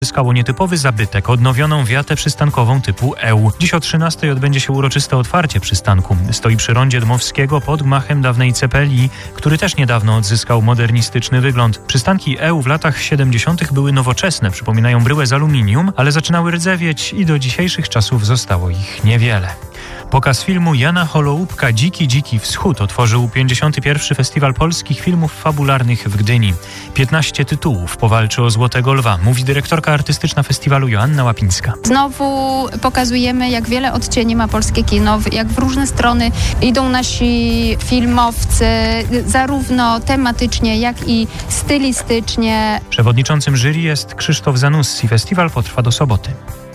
Zyskało nietypowy zabytek, odnowioną wiatę przystankową typu EU. Dziś o 13:00 odbędzie się uroczyste otwarcie przystanku. Stoi przy rondzie Dmowskiego pod gmachem dawnej Cepelii, który też niedawno odzyskał modernistyczny wygląd. Przystanki EU w latach 70. były nowoczesne, przypominają bryłę z aluminium, ale zaczynały rdzewieć i do dzisiejszych czasów zostało ich niewiele. Pokaz filmu Jana Holoubka Dziki, dziki wschód otworzył 51. Festiwal Polskich Filmów Fabularnych w Gdyni. 15 tytułów powalczy o Złotego Lwa, mówi dyrektorka artystyczna festiwalu Joanna Łapińska. Znowu pokazujemy, jak wiele odcieni ma polskie kino, jak w różne strony idą nasi filmowcy, zarówno tematycznie, jak i stylistycznie. Przewodniczącym jury jest Krzysztof Zanussi. Festiwal potrwa do soboty.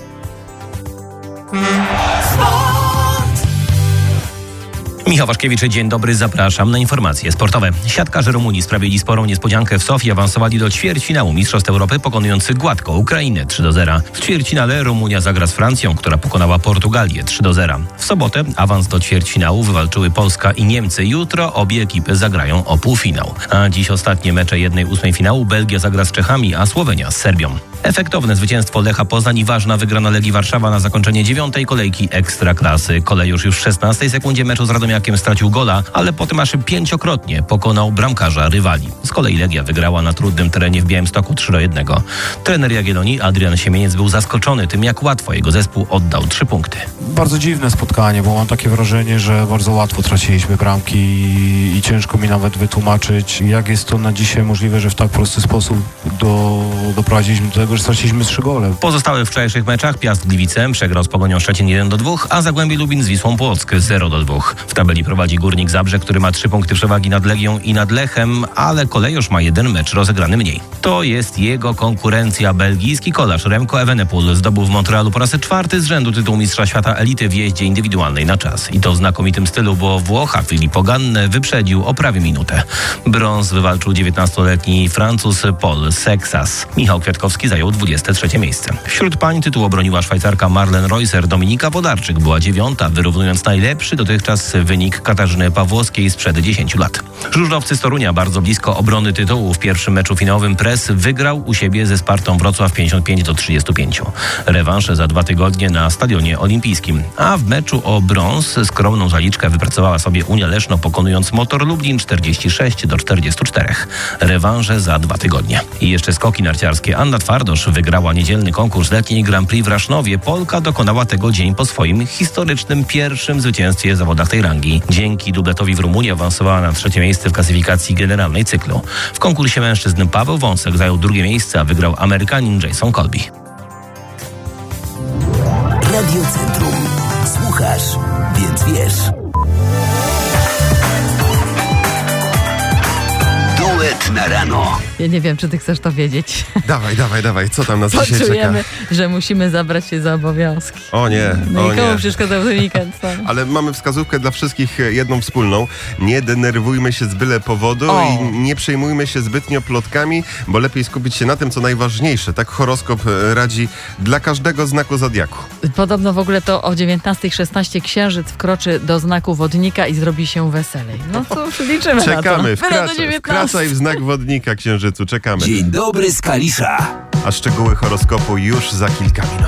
Michał Waszkiewicz, dzień dobry, zapraszam na informacje sportowe. Siatkarze Rumunii sprawili sporą niespodziankę w Sofii, awansowali do ćwierćfinału Mistrzostw Europy, pokonujący gładko Ukrainę 3-0. W ćwierćfinale Rumunia zagra z Francją, która pokonała Portugalię 3-0. W sobotę awans do ćwierćfinału wywalczyły Polska i Niemcy. Jutro obie ekipy zagrają o półfinał. A dziś ostatnie mecze 1/8 finału. Belgia zagra z Czechami, a Słowenia z Serbią. Efektowne zwycięstwo Lecha Poznań i ważna wygrana Legii Warszawa na zakończenie 9. kolejki Ekstraklasy. Kolejusz już w 16 sekundzie meczu z Radomiakiem stracił gola, ale potem aż 5-krotnie pokonał bramkarza rywali. Z kolei Legia wygrała na trudnym terenie w Białymstoku 3-1. Trener Jagiellonii Adrian Siemieniec był zaskoczony tym, jak łatwo jego zespół oddał 3 punkty. Bardzo dziwne spotkanie, bo mam takie wrażenie, że bardzo łatwo traciliśmy bramki i ciężko mi nawet wytłumaczyć, jak jest to na dzisiaj możliwe, że w tak prosty sposób doprowadziliśmy do tego, że straciliśmy 3 gole. W pozostałych wczorajszych meczach Piast Gliwice przegrał z Pogonią Szczecin 1-2, a Zagłębie Lubin z Wisłą Płock 0-2. W tabeli prowadzi Górnik Zabrze, który ma 3 punkty przewagi nad Legią i nad Lechem, ale Kolejusz ma 1 mecz rozegrany mniej. To jest jego konkurencja. Belgijski kolarz Remco Evenepoel zdobył w Montrealu po raz 4 z rzędu tytuł mistrza świata elity w jeździe indywidualnej na czas. I to w znakomitym stylu, bo Włocha Filippo Ganna wyprzedził o prawie minutę. Brąz wywalczył 19-letni Francuz Paul Sexas. Michał Kwiatkowski zajął 23 miejsce. Wśród pań tytuł obroniła Szwajcarka Marlen Reusser. Dominika Wodarczyk była 9, wyrównując najlepszy dotychczas wynik Katarzyny Pawłowskiej sprzed 10 lat. Żużlowcy z Torunia bardzo blisko obrony tytułu. W pierwszym meczu finałowym Press wygrał u siebie ze Spartą Wrocław 55-35. Rewansze za 2 tygodnie na Stadionie Olimpijskim. A w meczu o brąz skromną zaliczkę wypracowała sobie Unia Leszno, pokonując Motor Lublin 46-44. Rewanże za 2 tygodnie. I jeszcze skoki narciarskie. Anna Twardosz wygrała niedzielny konkurs letni Grand Prix w Rasznowie. Polka dokonała tego dzień po swoim historycznym pierwszym zwycięstwie w zawodach tej rangi. Dzięki dubletowi w Rumunii awansowała na 3 miejsce w klasyfikacji generalnej cyklu. W konkursie mężczyzn Paweł Wąsek zajął 2 miejsce, a wygrał Amerykanin Jason Colby. Radio Centrum. Słuchasz, więc wiesz. Duet na rano. Ja nie wiem, czy ty chcesz to wiedzieć. Dawaj, co tam nas dzisiaj czeka? Poczujemy, że musimy zabrać się za obowiązki. O nie, No i komu przeszkadzał ten weekend? Ale mamy wskazówkę dla wszystkich jedną wspólną. Nie denerwujmy się z byle powodu i nie przejmujmy się zbytnio plotkami, bo lepiej skupić się na tym, co najważniejsze. Tak horoskop radzi dla każdego znaku zodiaku. Podobno w ogóle to o 19:16 Księżyc wkroczy do znaku Wodnika i zrobi się weselej. No cóż, liczymy Czekamy, na to. wkraczaj w znak Wodnika Księżycu, czekamy. Dzień dobry z Kalisza. A szczegóły horoskopu już za kilka minut.